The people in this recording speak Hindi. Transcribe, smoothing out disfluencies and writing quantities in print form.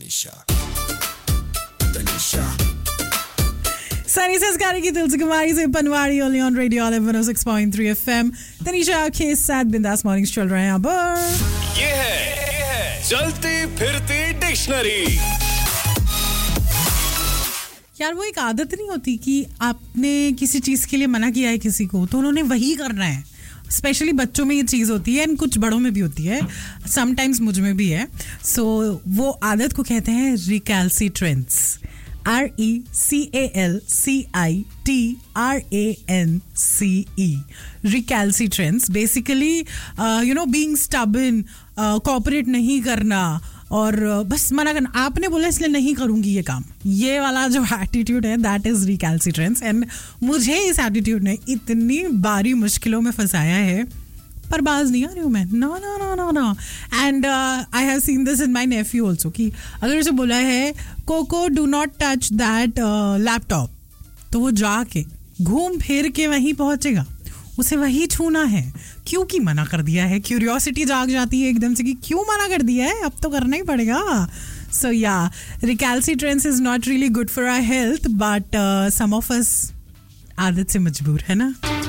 सनी संस्कारी की तुलसी कुमारी से पनवाड़ी only on radio 106.3 FM। Tanisha आपके साथ बिंदास मॉर्निंग्स चल रहे हैं। अब ये है चलती फिरती डिक्शनरी। यार वो एक आदत नहीं होती कि आपने किसी चीज के लिए मना किया है किसी को तो उन्होंने वही करना है। स्पेशली बच्चों में ये चीज़ होती है एंड कुछ बड़ों में भी होती है, समटाइम्स मुझ में भी है। सो वो आदत को कहते हैं recalcitrance. RECALCITRANCE recalcitrance. Basically being stubborn, cooperate नहीं करना और बस मना करना। आपने बोला इसलिए नहीं करूंगी ये काम, ये वाला जो एटीट्यूड है दैट इज रिकैल्सिट्रेंस। एंड मुझे इस एटीट्यूड ने इतनी बारी मुश्किलों में फंसाया है, पर बाज नहीं आ रही हूँ मैं। No no no no no. And I have seen this in my Neiphiu also कि अगर उसे बोला है cocoa do not touch that laptop, तो वो जाके घूम फिर के वहीं पहुंचेगा, उसे वही छूना है क्योंकि मना कर दिया है। क्यूरियोसिटी जाग जाती है एकदम से कि क्यों मना कर दिया है, अब तो करना ही पड़ेगा। सो या recalcitrance is not really good for our health, but some of us आदत से मजबूर है ना।